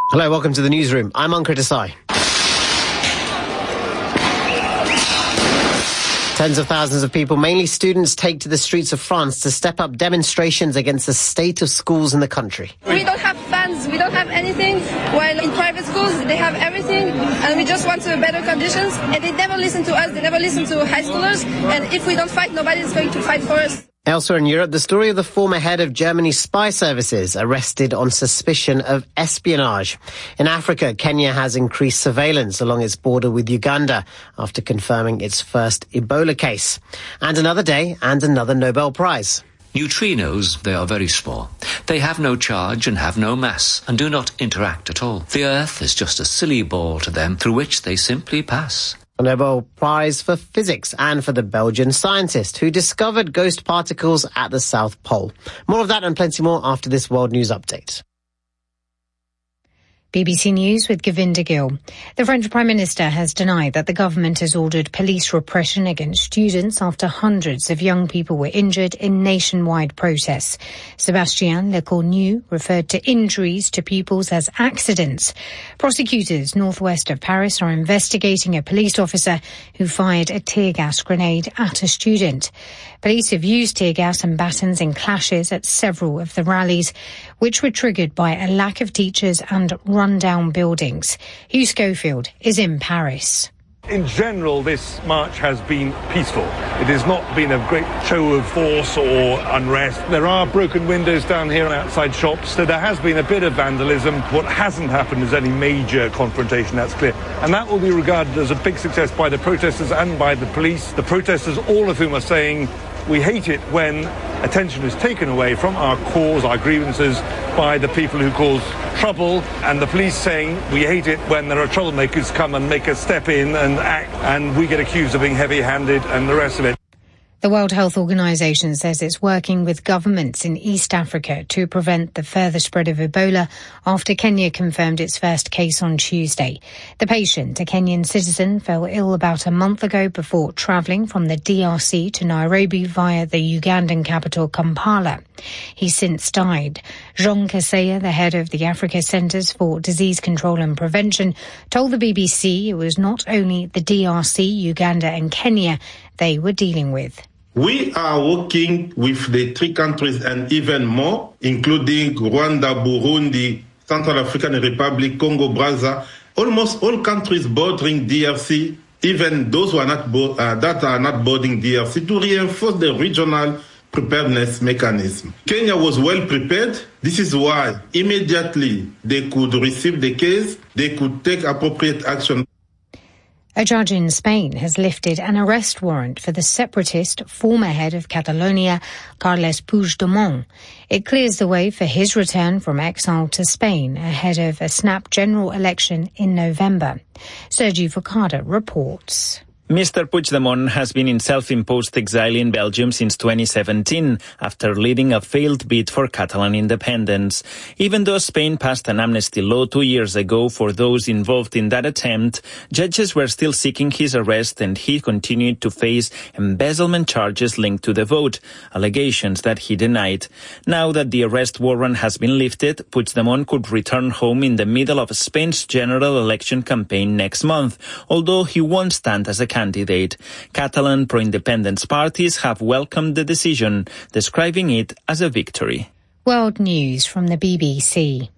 Hello, welcome to the newsroom. I'm Ankur Desai. Tens of thousands of people, mainly students, take to the streets of France to step up demonstrations against the state of schools in the country. We don't have fans, we don't have anything, while in private schools they have everything, and we just want better conditions, and they never listen to us, they never listen to high schoolers, and if we don't fight, nobody is going to fight for us. Elsewhere in Europe, the story of the former head of Germany's spy services arrested on suspicion of espionage. In Africa, Kenya has increased surveillance along its border with Uganda after confirming its first Ebola case. And another day and another Nobel Prize. Neutrinos, they are very small. They have no charge and have no mass and do not interact at all. The Earth is just a silly ball to them through which they simply pass. A Nobel Prize for Physics and for the Belgian scientist who discovered ghost particles at the South Pole. More of that and plenty more after this World News Update. BBC News with Govinda Gill. The French Prime Minister has denied that the government has ordered police repression against students after hundreds of young people were injured in nationwide protests. Sébastien Lecornu referred to injuries to pupils as accidents. Prosecutors northwest of Paris are investigating a police officer who fired a tear gas grenade at a student. Police have used tear gas and batons in clashes at several of the rallies, which were triggered by a lack of teachers and run-down buildings. Hugh Schofield is in Paris. In general, this march has been peaceful. It has not been a great show of force or unrest. There are broken windows down here outside shops, so there has been a bit of vandalism. What hasn't happened is any major confrontation, that's clear. And that will be regarded as a big success by the protesters and by the police. The protesters, all of whom are saying, we hate it when attention is taken away from our cause, our grievances, by the people who cause trouble, and the police saying we hate it when there are troublemakers come and make us step in and act, and we get accused of being heavy-handed and the rest of it. The World Health Organization says it's working with governments in East Africa to prevent the further spread of Ebola after Kenya confirmed its first case on Tuesday. The patient, a Kenyan citizen, fell ill about a month ago before travelling from the DRC to Nairobi via the Ugandan capital Kampala. He's since died. Jean Kaseya, the head of the Africa Centres for Disease Control and Prevention, told the BBC it was not only the DRC, Uganda and Kenya they were dealing with. We are working with the three countries and even more, including Rwanda, Burundi, Central African Republic, Congo, Brazza, almost all countries bordering DRC, even those who are not that are not bordering DRC, to reinforce the regional preparedness mechanism. Kenya was well prepared. This is why immediately they could receive the case, they could take appropriate action. A judge in Spain has lifted an arrest warrant for the separatist former head of Catalonia, Carles Puigdemont. It clears the way for his return from exile to Spain ahead of a snap general election in November. Sergi Focada reports. Mr. Puigdemont has been in self-imposed exile in Belgium since 2017 after leading a failed bid for Catalan independence. Even though Spain passed an amnesty law 2 years ago for those involved in that attempt, judges were still seeking his arrest and he continued to face embezzlement charges linked to the vote, allegations that he denied. Now that the arrest warrant has been lifted, Puigdemont could return home in the middle of Spain's general election campaign next month, although he won't stand as a candidate. Catalan pro-independence parties have welcomed the decision, describing it as a victory. World News from the BBC.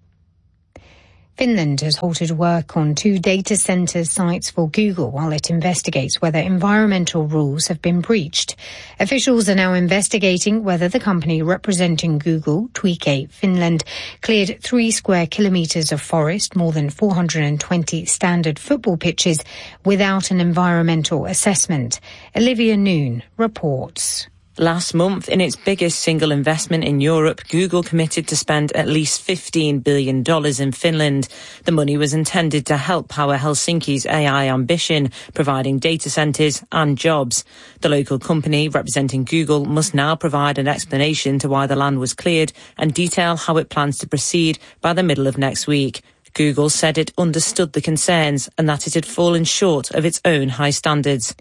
Finland has halted work on 2 data center sites for Google while it investigates whether environmental rules have been breached. Officials are now investigating whether the company representing Google, Tweekay Finland, cleared 3 square kilometers of forest, more than 420 standard football pitches, without an environmental assessment. Olivia Noon reports. Last month, in its biggest single investment in Europe, Google committed to spend at least $15 billion in Finland. The money was intended to help power Helsinki's AI ambition, providing data centres and jobs. The local company representing Google must now provide an explanation to why the land was cleared and detail how it plans to proceed by the middle of next week. Google said it understood the concerns and that it had fallen short of its own high standards.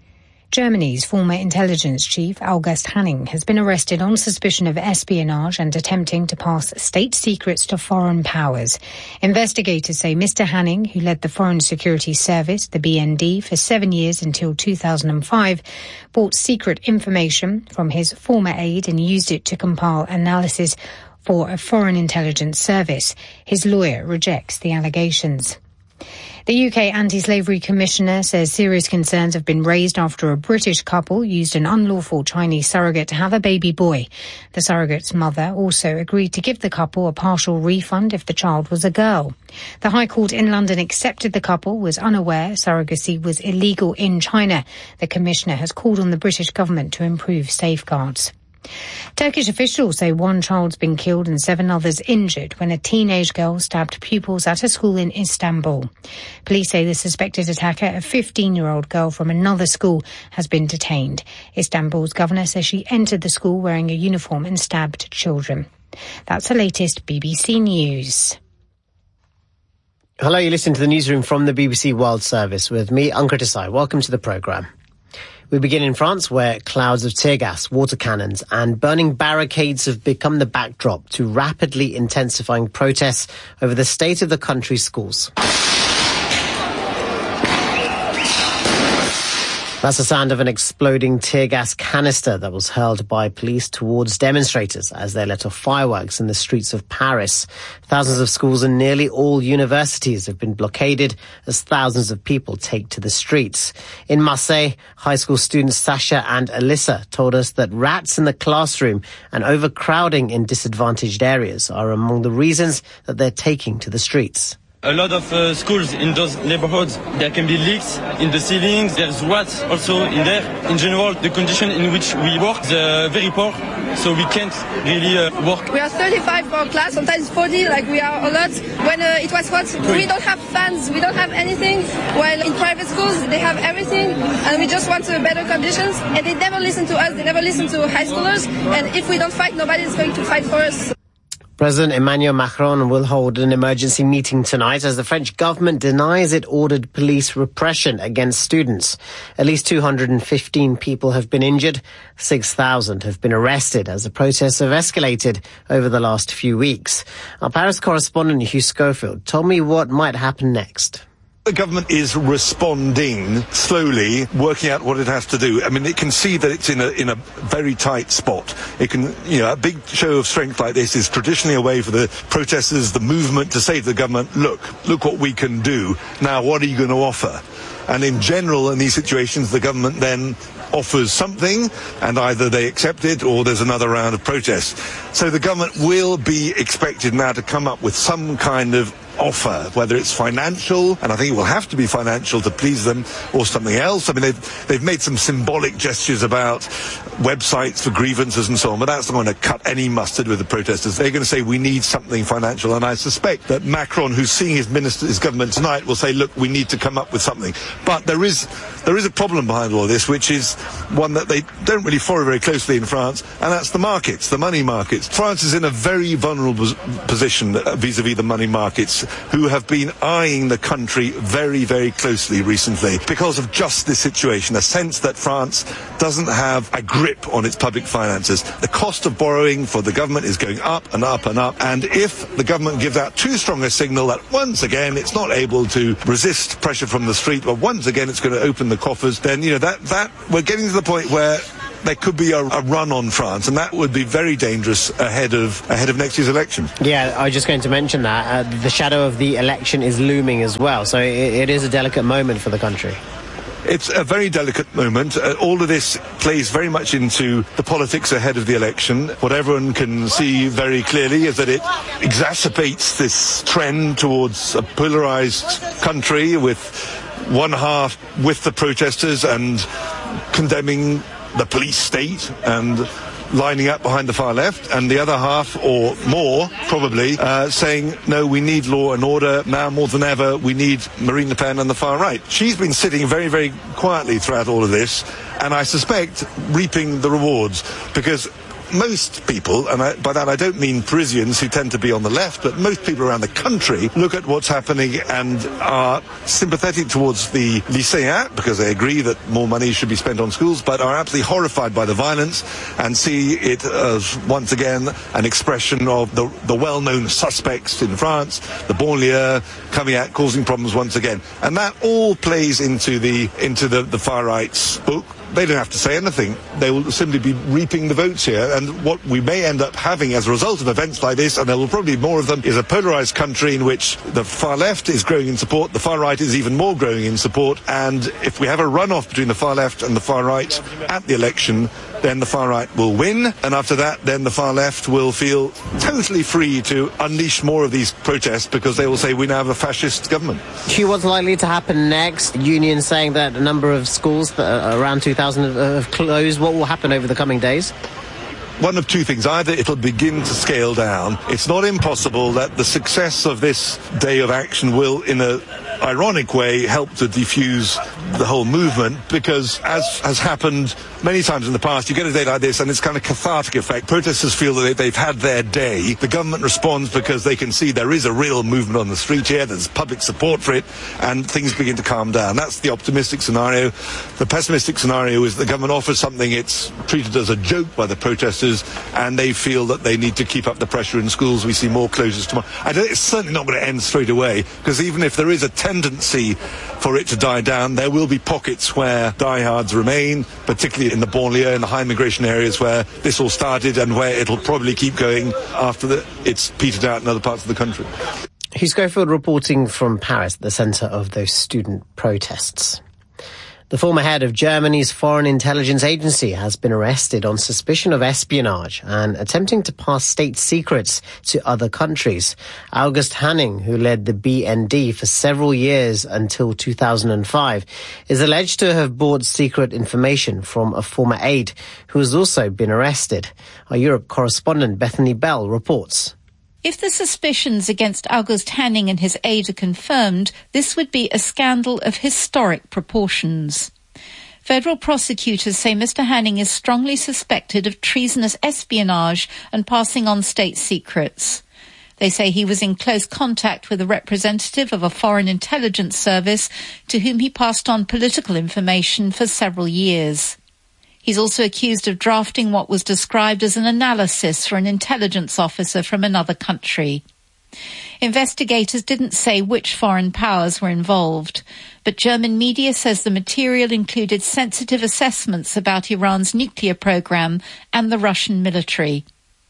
Germany's former intelligence chief, August Hanning, has been arrested on suspicion of espionage and attempting to pass state secrets to foreign powers. Investigators say Mr. Hanning, who led the Foreign Security Service, the BND, for 7 years until 2005, bought secret information from his former aide and used it to compile analysis for a foreign intelligence service. His lawyer rejects the allegations. The UK Anti-Slavery Commissioner says serious concerns have been raised after a British couple used an unlawful Chinese surrogate to have a baby boy. The surrogate's mother also agreed to give the couple a partial refund if the child was a girl. The High Court in London accepted the couple was unaware surrogacy was illegal in China. The Commissioner has called on the British government to improve safeguards. Turkish officials say one child's been killed and 7 others injured when a teenage girl stabbed pupils at a school in Istanbul. Police say the suspected attacker, a 15-year-old girl from another school, has been detained. Istanbul's governor says she entered the school wearing a uniform and stabbed children. That's the latest BBC News. Hello, you're listening to the newsroom from the BBC World Service with me, Ankur Desai. Welcome to the programme. We begin in France, where clouds of tear gas, water cannons and burning barricades have become the backdrop to rapidly intensifying protests over the state of the country's schools. That's the sound of an exploding tear gas canister that was hurled by police towards demonstrators as they let off fireworks in the streets of Paris. Thousands of schools and nearly all universities have been blockaded as thousands of people take to the streets. In Marseille, high school students Sasha and Alyssa told us that rats in the classroom and overcrowding in disadvantaged areas are among the reasons that they're taking to the streets. A lot of schools in those neighborhoods, there can be leaks in the ceilings, there's rats also in there. In general, the condition in which we work is very poor, so we can't really work. We are 35 for a class, sometimes 40, like we are a lot. When it was hot, we don't have fans, we don't have anything, while in private schools they have everything, and we just want better conditions, and they never listen to us, they never listen to high schoolers, and if we don't fight, nobody is going to fight for us. President Emmanuel Macron will hold an emergency meeting tonight as the French government denies it ordered police repression against students. At least 215 people have been injured. 6,000 have been arrested as the protests have escalated over the last few weeks. Our Paris correspondent Hugh Schofield told me what might happen next. The government is responding slowly, working out what it has to do. I mean, it can see that it's in a very tight spot. It can, a big show of strength like this is traditionally a way for the protesters, the movement, to say to the government, look what we can do. Now, what are you going to offer? And in general, in these situations, the government then offers something, and either they accept it or there's another round of protests. So the government will be expected now to come up with some kind of offer, whether it's financial, and I think it will have to be financial to please them, or something else. I mean, they've made some symbolic gestures about websites for grievances and so on, but that's not going to cut any mustard with the protesters. They're going to say we need something financial, and I suspect that Macron, who's seeing his government tonight, will say, look, we need to come up with something. But there is a problem behind all this, which is one that they don't really follow very closely in France, and that's the markets, the money markets. France is in a very vulnerable position vis-à-vis the money markets, who have been eyeing the country very, very closely recently because of just this situation, a sense that France doesn't have a grip on its public finances. The cost of borrowing for the government is going up and up and up, and if the government gives out too strong a signal that once again it's not able to resist pressure from the street, but once again it's going to open the coffers, then that we're getting to the point where there could be a run on France, and that would be very dangerous ahead of next year's election. Yeah, I was just going to mention that. The shadow of the election is looming as well, so it is a delicate moment for the country. It's a very delicate moment. All of this plays very much into the politics ahead of the election. What everyone can see very clearly is that it exacerbates this trend towards a polarised country, with one half with the protesters and condemning the police state and lining up behind the far left, and the other half, or more probably, saying, no, we need law and order now more than ever. We need Marine Le Pen on the far right. She's been sitting very, very quietly throughout all of this, and I suspect reaping the rewards, because most people, and by that I don't mean Parisians who tend to be on the left, but most people around the country look at what's happening and are sympathetic towards the lycéens because they agree that more money should be spent on schools, but are absolutely horrified by the violence and see it as, once again, an expression of the well-known suspects in France, the banlieue, coming out, causing problems once again. And that all plays into the far right's book. They don't have to say anything. They will simply be reaping the votes here. And what we may end up having as a result of events like this, and there will probably be more of them, is a polarised country in which the far left is growing in support, the far right is even more growing in support. And if we have a runoff between the far left and the far right at the election, then the far right will win. And after that, then the far left will feel totally free to unleash more of these protests because they will say we now have a fascist government. What's likely to happen next? Union saying that a number of schools, around 2,000, have closed. What will happen over the coming days? One of two things. Either it'll begin to scale down. It's not impossible that the success of this day of action will, in a ironic way, help to defuse the whole movement, because as has happened many times in the past, you get a day like this and it's kind of cathartic effect. Protesters feel that they've had their day. The government responds because they can see there is a real movement on the street here, there's public support for it, and things begin to calm down. That's the optimistic scenario. The pessimistic scenario is the government offers something, it's treated as a joke by the protesters, and they feel that they need to keep up the pressure in schools. We see more closures tomorrow. It's certainly not going to end straight away, because even if there is a tendency for it to die down, there will be pockets where diehards remain, particularly in the banlieue, in the high migration areas where this all started, and where it'll probably keep going after it's petered out in other parts of the country. Hugh Schofield reporting from Paris, the centre of those student protests. The former head of Germany's Foreign Intelligence Agency has been arrested on suspicion of espionage and attempting to pass state secrets to other countries. August Hanning, who led the BND for several years until 2005, is alleged to have bought secret information from a former aide who has also been arrested. Our Europe correspondent Bethany Bell reports. If the suspicions against August Hanning and his aide are confirmed, this would be a scandal of historic proportions. Federal prosecutors say Mr. Hanning is strongly suspected of treasonous espionage and passing on state secrets. They say he was in close contact with a representative of a foreign intelligence service to whom he passed on political information for several years. He's also accused of drafting what was described as an analysis for an intelligence officer from another country. Investigators didn't say which foreign powers were involved, but German media says the material included sensitive assessments about Iran's nuclear program and the Russian military.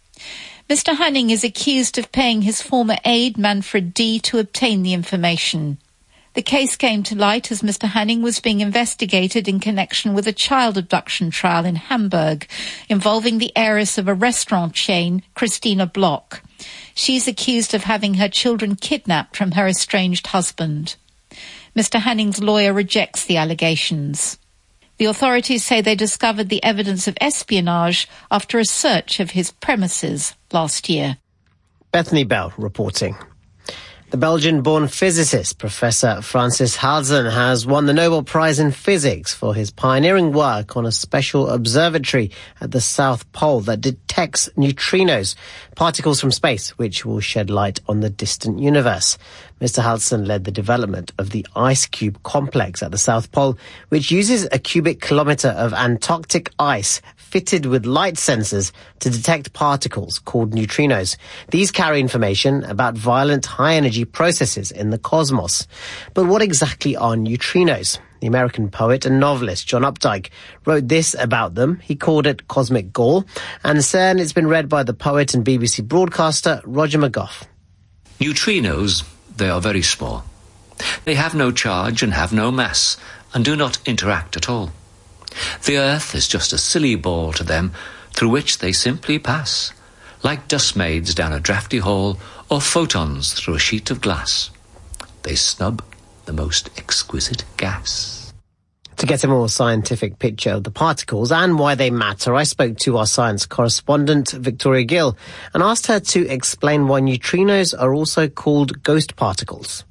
Mr. Hanning is accused of paying his former aide Manfred D. to obtain the information. The case came to light as Mr. Hanning was being investigated in connection with a child abduction trial in Hamburg involving the heiress of a restaurant chain, Christina Bloch. She's accused of having her children kidnapped from her estranged husband. Mr. Hanning's lawyer rejects the allegations. The authorities say they discovered the evidence of espionage after a search of his premises last year. Bethany Bell reporting. The Belgian-born physicist, Professor Francis Halzen, has won the Nobel Prize in Physics for his pioneering work on a special observatory at the South Pole that detects neutrinos, particles from space, which will shed light on the distant universe. Mr. Halzen led the development of the Ice Cube complex at the South Pole, which uses a cubic kilometre of Antarctic ice fitted with light sensors to detect particles called neutrinos. These carry information about violent high-energy processes in the cosmos. But what exactly are neutrinos? The American poet and novelist John Updike wrote this about them. He called it cosmic gall, and said it's been read by the poet and BBC broadcaster Roger McGough. Neutrinos, they are very small. They have no charge and have no mass, and do not interact at all. The Earth is just a silly ball to them through which they simply pass, like dustmaids down a draughty hall or photons through a sheet of glass. They snub the most exquisite gas. To get a more scientific picture of the particles and why they matter, I spoke to our science correspondent, Victoria Gill, and asked her to explain why neutrinos are also called ghost particles.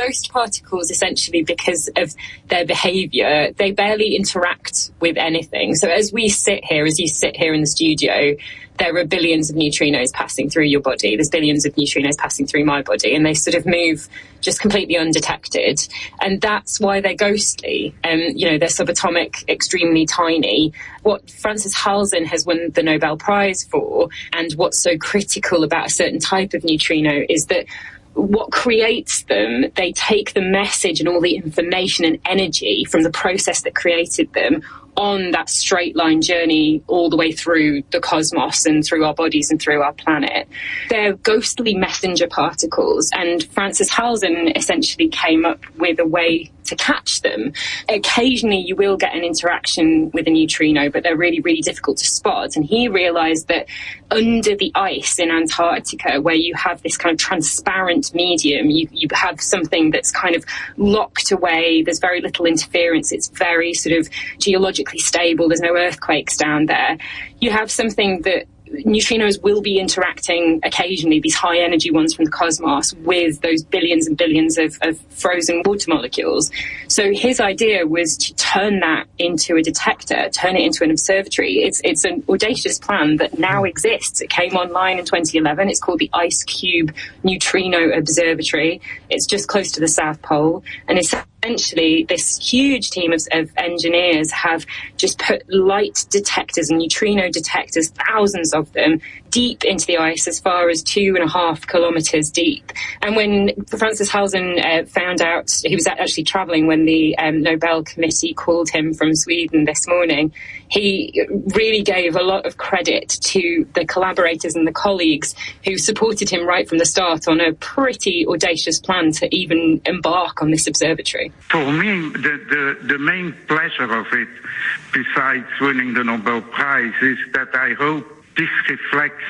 ghost particles, essentially, because of their behaviour, they barely interact with anything. So as you sit here in the studio, there are billions of neutrinos passing through your body. There's billions of neutrinos passing through my body, and they sort of move just completely undetected. And that's why they're ghostly. They're subatomic, extremely tiny. What Frances Halzen has won the Nobel Prize for, and what's so critical about a certain type of neutrino, is that what creates them, they take the message and all the information and energy from the process that created them on that straight line journey all the way through the cosmos and through our bodies and through our planet. They're ghostly messenger particles, and Frances Halzen essentially came up with a way to catch them. Occasionally you will get an interaction with a neutrino, but they're really, really difficult to spot. And he realised that under the ice in Antarctica, where you have this kind of transparent medium, you have something that's kind of locked away, there's very little interference, it's very sort of geologically stable, there's no earthquakes down there. You have something that neutrinos will be interacting occasionally, these high energy ones from the cosmos, with those billions and billions of frozen water molecules. So his idea was to turn that into a detector, turn it into an observatory. It's an audacious plan that now exists. It came online in 2011. It's called the IceCube Neutrino Observatory. It's just close to the South Pole, and essentially this huge team of engineers have just put light detectors and neutrino detectors, thousands of them, deep into the ice, as far as 2.5 kilometers deep. And when Frances Halzen found out, he was actually traveling when the Nobel Committee called him from Sweden this morning, he really gave a lot of credit to the collaborators and the colleagues who supported him right from the start on a pretty audacious plan to even embark on this observatory. For me, the main pleasure of it, besides winning the Nobel Prize, is that I hope this reflects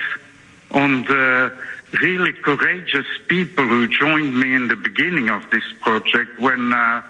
on the really courageous people who joined me in the beginning of this project, when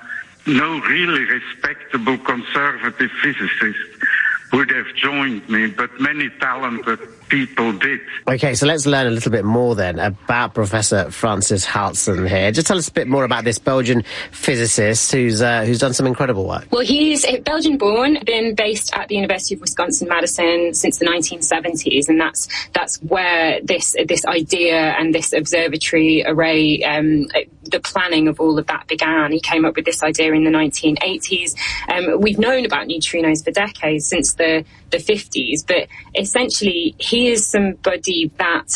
no really respectable conservative physicist would have joined me, but many talented people did. Okay, so let's learn a little bit more then about Professor Frances Halzen here. Just tell us a bit more about this Belgian physicist who's done some incredible work. Well, he's Belgian-born, been based at the University of Wisconsin-Madison since the 1970s, and that's where this idea and this observatory array, the planning of all of that began. He came up with this idea in the 1980s. We've known about neutrinos for decades, since the 50s, but essentially he is somebody that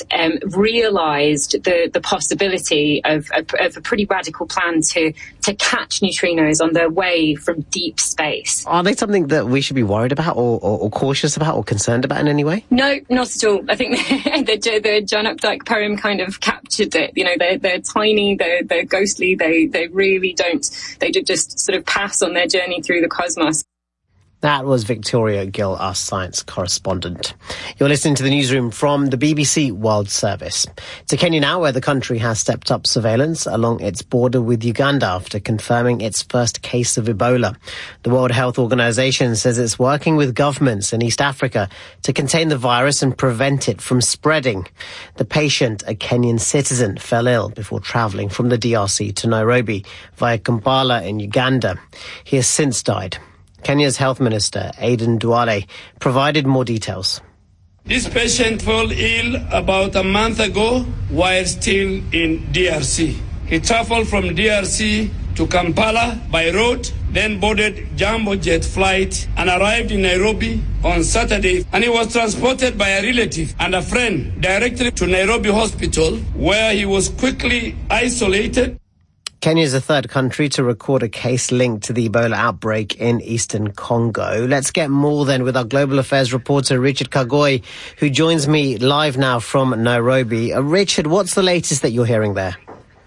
realised the possibility of a pretty radical plan to catch neutrinos on their way from deep space. Are they something that we should be worried about or cautious about or concerned about in any way? No, not at all. I think the John Updike poem kind of captured it. You know, they're tiny, they're ghostly, they really don't, they just sort of pass on their journey through the cosmos. That was Victoria Gill, our science correspondent. You're listening to the newsroom from the BBC World Service. To Kenya now, where the country has stepped up surveillance along its border with Uganda after confirming its first case of Ebola. The World Health Organization says it's working with governments in East Africa to contain the virus and prevent it from spreading. The patient, a Kenyan citizen, fell ill before travelling from the DRC to Nairobi via Kampala in Uganda. He has since died. Kenya's Health Minister, Aden Duale, provided more details. This patient fell ill about a month ago while still in DRC. He travelled from DRC to Kampala by road, then boarded Jambo Jet flight and arrived in Nairobi on Saturday, and he was transported by a relative and a friend directly to Nairobi Hospital, where he was quickly isolated. Kenya is the third country to record a case linked to the Ebola outbreak in eastern Congo. Let's get more then with our global affairs reporter Richard Kagoi, who joins me live now from Nairobi. Richard, what's the latest that you're hearing there?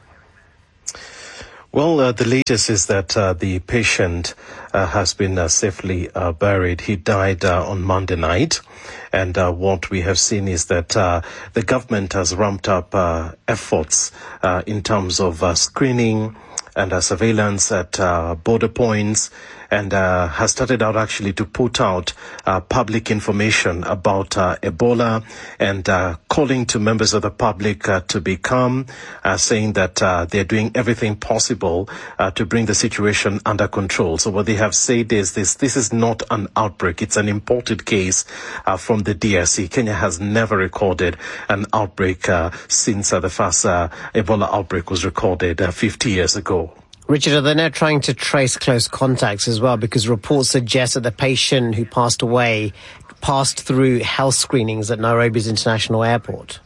Well, the latest is that the patient has been safely buried. He died on Monday night. And what we have seen is that the government has ramped up efforts in terms of screening and surveillance at border points and has started out actually to put out public information about Ebola and calling to members of the public to be calm, saying that they're doing everything possible to bring the situation under control. So what they have said is this is not an outbreak. It's an imported case from the DRC. Kenya has never recorded an outbreak since the first Ebola outbreak was recorded 50 years ago. Richard, are they now trying to trace close contacts as well? Because reports suggest that the patient who passed away passed through health screenings at Nairobi's International Airport.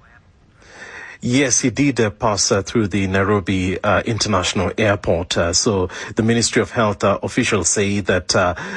Yes, he did pass through the Nairobi International Airport. So the Ministry of Health officials say that,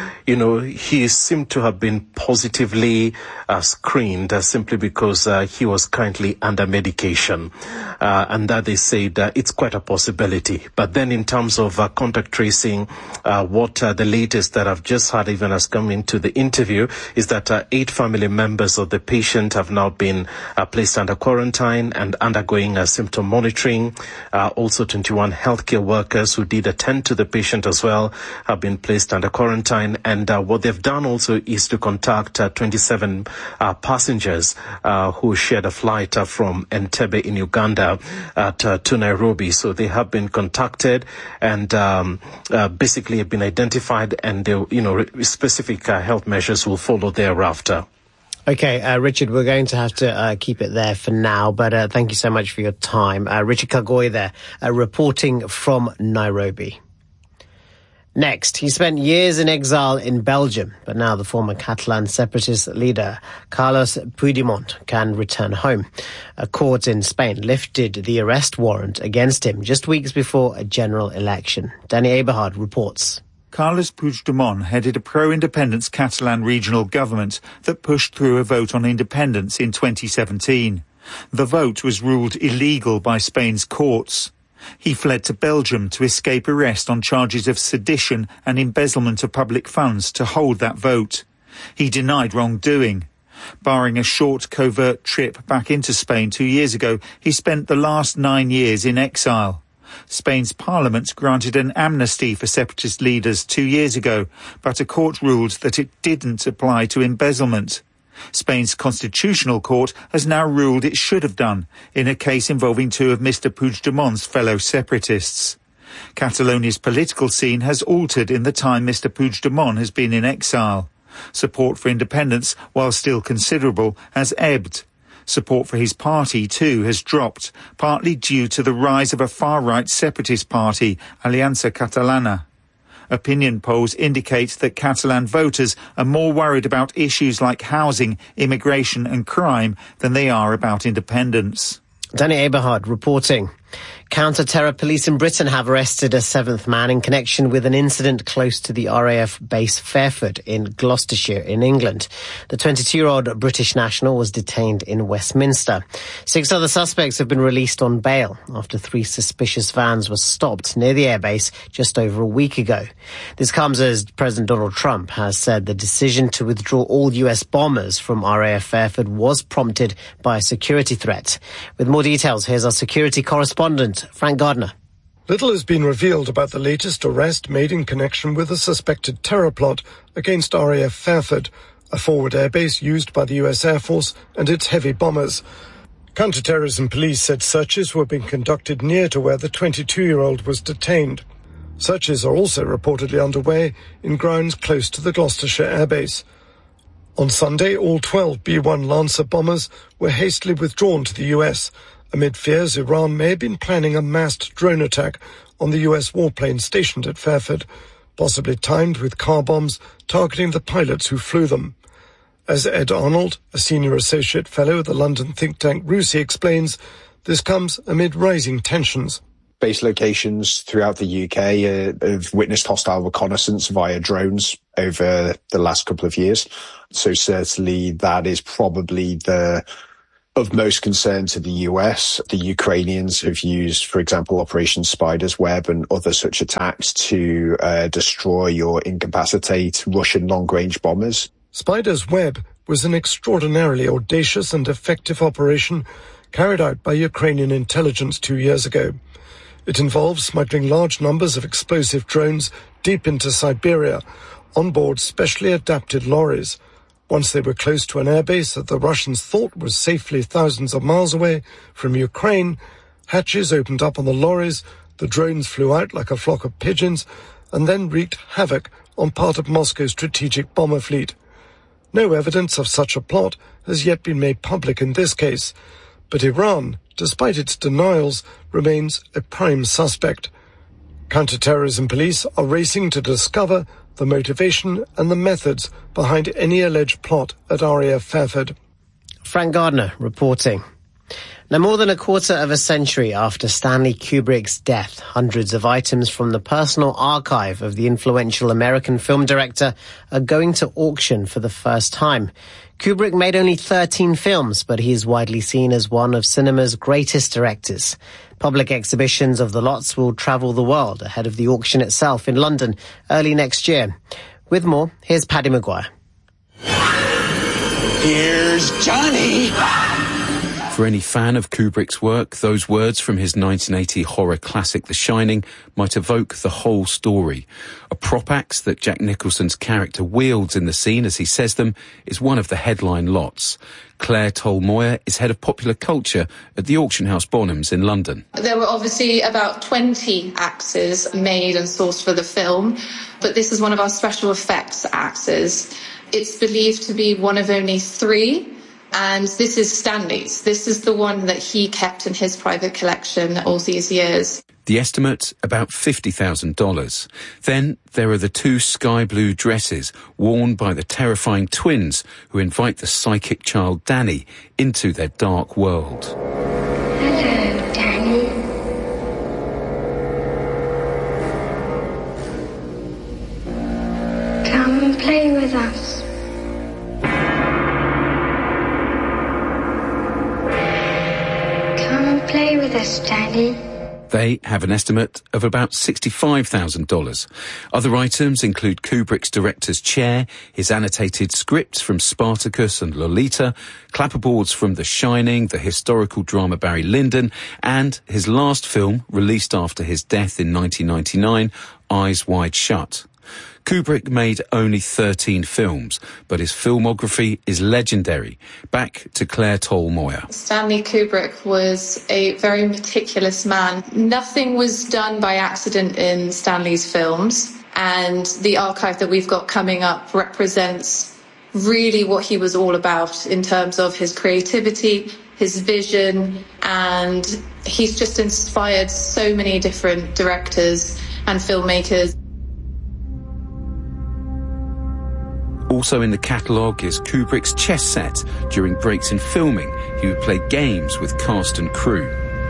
he seemed to have been positively screened simply because he was currently under medication. And that they said it's quite a possibility. But then in terms of contact tracing, what the latest that I've just heard even has come into the interview is that 8 family members of the patient have now been placed under quarantine and undergoing symptom monitoring. Also 21 healthcare workers who did attend to the patient as well have been placed under quarantine. And what they've done also is to contact 27 passengers who shared a flight from Entebbe in Uganda to Nairobi. So they have been contacted and basically have been identified, and specific health measures will follow thereafter. Okay, Richard, we're going to have to keep it there for now, but thank you so much for your time. Richard Kagoi there, reporting from Nairobi. Next, he spent years in exile in Belgium, but now the former Catalan separatist leader, Carles Puigdemont, can return home. A court in Spain lifted the arrest warrant against him just weeks before a general election. Danny Eberhard reports. Carles Puigdemont headed a pro-independence Catalan regional government that pushed through a vote on independence in 2017. The vote was ruled illegal by Spain's courts. He fled to Belgium to escape arrest on charges of sedition and embezzlement of public funds to hold that vote. He denied wrongdoing. Barring a short covert trip back into Spain 2 years ago, he spent the last 9 years in exile. Spain's parliament granted an amnesty for separatist leaders 2 years ago, but a court ruled that it didn't apply to embezzlement. Spain's constitutional court has now ruled it should have done, in a case involving 2 of Mr. Puigdemont's fellow separatists. Catalonia's political scene has altered in the time Mr. Puigdemont has been in exile. Support for independence, while still considerable, has ebbed. Support for his party, too, has dropped, partly due to the rise of a far-right separatist party, Aliança Catalana. Opinion polls indicate that Catalan voters are more worried about issues like housing, immigration and crime than they are about independence. Danny Eberhard reporting. Counter-terror police in Britain have arrested a 7th man in connection with an incident close to the RAF base Fairford in Gloucestershire in England. The 22-year-old British national was detained in Westminster. 6 other suspects have been released on bail after 3 suspicious vans were stopped near the airbase just over a week ago. This comes as President Donald Trump has said the decision to withdraw all US bombers from RAF Fairford was prompted by a security threat. With more details, here's our security correspondent, Frank Gardner. Little has been revealed about the latest arrest made in connection with a suspected terror plot against RAF Fairford, a forward airbase used by the US Air Force and its heavy bombers. Counter-terrorism police said searches were being conducted near to where the 22-year-old was detained. Searches are also reportedly underway in grounds close to the Gloucestershire airbase. On Sunday, all 12 B-1 Lancer bombers were hastily withdrawn to the US, amid fears Iran may have been planning a massed drone attack on the US warplane stationed at Fairford, possibly timed with car bombs targeting the pilots who flew them. As Ed Arnold, a senior associate fellow at the London think tank RUSI, explains, this comes amid rising tensions. Base locations throughout the UK have witnessed hostile reconnaissance via drones over the last couple of years. So certainly that is probably of most concern to the US. The Ukrainians have used, for example, Operation Spider's Web and other such attacks to destroy or incapacitate Russian long-range bombers. Spider's Web was an extraordinarily audacious and effective operation carried out by Ukrainian intelligence 2 years ago. It involves smuggling large numbers of explosive drones deep into Siberia on board specially adapted lorries. Once they were close to an airbase that the Russians thought was safely thousands of miles away from Ukraine, hatches opened up on the lorries, the drones flew out like a flock of pigeons, and then wreaked havoc on part of Moscow's strategic bomber fleet. No evidence of such a plot has yet been made public in this case, but Iran, despite its denials, remains a prime suspect. Counter-terrorism police are racing to discover the motivation and the methods behind any alleged plot at RAF Fairford. Frank Gardner reporting. Now, more than a quarter of a century after Stanley Kubrick's death, hundreds of items from the personal archive of the influential American film director are going to auction for the first time. Kubrick made only 13 films, but he is widely seen as one of cinema's greatest directors. Public exhibitions of the lots will travel the world ahead of the auction itself in London early next year. With more, here's Paddy Maguire. Here's Johnny! For any fan of Kubrick's work, those words from his 1980 horror classic The Shining might evoke the whole story. A prop axe that Jack Nicholson's character wields in the scene as he says them is one of the headline lots. Claire Toll-Moyer is head of popular culture at the Auction House Bonhams in London. There were obviously about 20 axes made and sourced for the film, but this is one of our special effects axes. It's believed to be one of only 3. And this is Stanley's. This is the one that he kept in his private collection all these years. The estimate, about $50,000. Then there are the 2 sky blue dresses worn by the terrifying twins who invite the psychic child Danny into their dark world. Hello, Danny. Come and play with us. Play with us, Danny. They have an estimate of about $65,000. Other items include Kubrick's director's chair, his annotated scripts from Spartacus and Lolita, clapperboards from The Shining, the historical drama Barry Lyndon, and his last film, released after his death in 1999, Eyes Wide Shut. Kubrick made only 13 films, but his filmography is legendary. Back to Claire Toll-Moyer. Stanley Kubrick was a very meticulous man. Nothing was done by accident in Stanley's films, and the archive that we've got coming up represents really what he was all about in terms of his creativity, his vision, and he's just inspired so many different directors and filmmakers. Also in the catalogue is Kubrick's chess set. During breaks in filming, he would play games with cast and crew.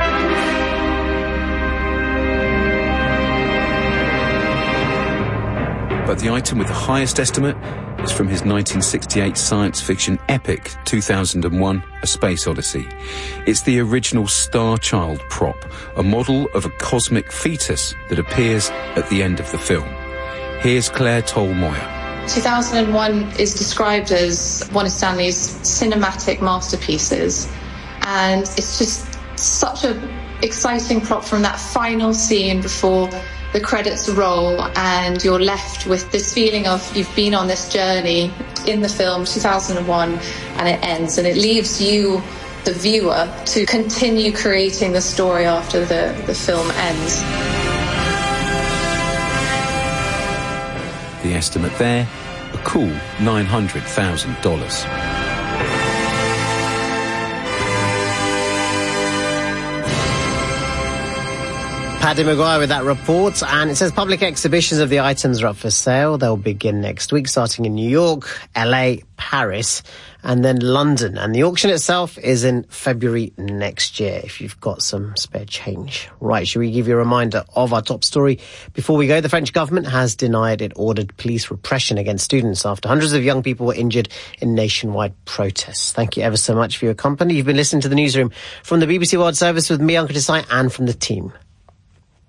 But the item with the highest estimate is from his 1968 science fiction epic, 2001: A Space Odyssey. It's the original Star Child prop, a model of a cosmic fetus that appears at the end of the film. Here's Claire Toll-Moyer. 2001 is described as one of Stanley's cinematic masterpieces, and it's just such an exciting prop from that final scene before the credits roll, and you're left with this feeling of you've been on this journey in the film 2001, and it ends, and it leaves you, the viewer, to continue creating the story after the film ends. The estimate there, a cool $900,000. Paddy Maguire with that report, and it says public exhibitions of the items are up for sale. They'll begin next week, starting in New York, LA, Paris, and then London. And the auction itself is in February next year, if you've got some spare change. Right, shall we give you a reminder of our top story before we go? The French government has denied it ordered police repression against students after hundreds of young people were injured in nationwide protests. Thank you ever so much for your company. You've been listening to the newsroom from the BBC World Service with me, Uncle Desai, and from the team